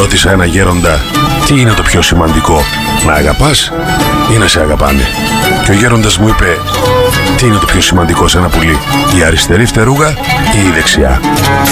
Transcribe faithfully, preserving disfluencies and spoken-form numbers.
Ρώτησα ένα γέροντα τι είναι το πιο σημαντικό, να αγαπάς ή να σε αγαπάνε. Και ο γέροντας μου είπε, τι είναι το πιο σημαντικό σε ένα πουλί, η αριστερή φτερούγα ή η δεξιά.